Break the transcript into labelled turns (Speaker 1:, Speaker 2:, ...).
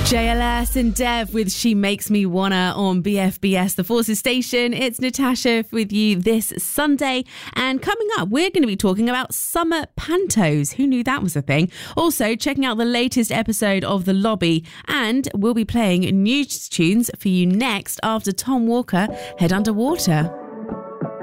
Speaker 1: JLS and Dev with She Makes Me Wanna on BFBS, the Forces Station. It's Natasha with you this Sunday. And coming up, we're going to be talking about summer pantos. Who knew that was a thing? Also, checking out the latest episode of The Lobby. And we'll be playing news tunes for you next after Tom Walker, Head Underwater.